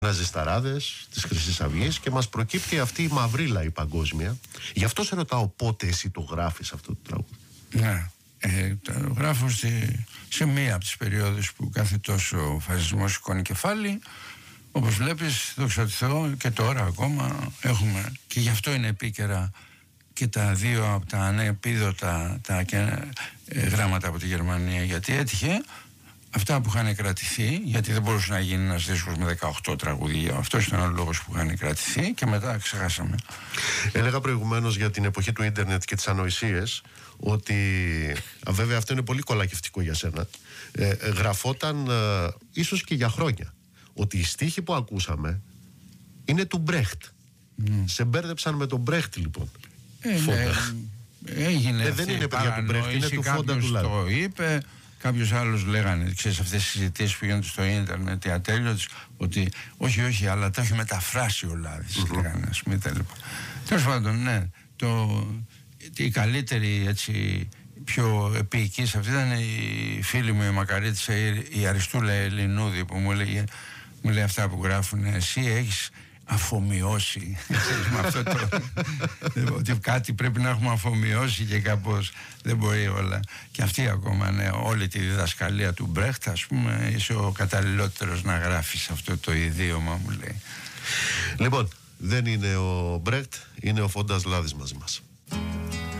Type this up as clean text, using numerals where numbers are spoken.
Ναζισταράδες της Χρυσής Αυγής και μας προκύπτει αυτή η μαυρίλα η παγκόσμια. Γι' αυτό σε ρωτάω πότε εσύ το γράφεις αυτό το τραγούδι. Ναι, το γράφω σε μία από τις περιόδους που κάθε τόσο ο φασισμός σηκώνει κεφάλι. Όπως βλέπεις, δόξα τω Θεώ, και τώρα ακόμα έχουμε, και γι' αυτό είναι επίκαιρα και τα δύο από τα ανεπίδοτα γράμματα από τη Γερμανία, γιατί έτυχε αυτά που είχαν κρατηθεί, γιατί δεν μπορούσε να γίνει ένας δίσκος με 18 τραγουδία. Αυτός ήταν ο λόγος που είχαν κρατηθεί και μετά ξεχάσαμε. Έλεγα προηγουμένως για την εποχή του ίντερνετ και τις ανοησίες ότι, βέβαια αυτό είναι πολύ κολακευτικό για σένα, γραφόταν ίσως και για χρόνια ότι οι στίχοι που ακούσαμε είναι του Μπρέχτ. Σε μπέρδεψαν με τον Μπρέχτ λοιπόν. Έγινε δεν είναι παιδιά του Μπρέχτ, είναι του Φόντα του Λάδι. Το είπε. Κάποιος άλλος λέγανε, ξέρεις, αυτές τις συζητήσεις που γίνονται στο ίντερνετ, οι ατέλειωτες, ότι όχι, αλλά τα έχει μεταφράσει ο Λάδης, λέγανε, ας πούμε, τέλος πάντων, ναι, η καλύτερη, έτσι, πιο επίοικη σε αυτή ήταν η φίλη μου η Μακαρίτησα, η Αριστούλα Ελληνούδη, που μου λέει αυτά που γράφουν, εσύ έχεις αφομοιώσει με αυτό ότι κάτι πρέπει να έχουμε αφομοιώσει και κάπως δεν μπορεί όλα. Και αυτή ακόμα, ναι, όλη τη διδασκαλία του Μπρέχτ, ας πούμε, είσαι ο καταλληλότερος να γράφεις αυτό το ιδίωμα, μου λέει. Λοιπόν, δεν είναι ο Μπρέχτ, είναι ο Φόντας Λάδης μαζί μας.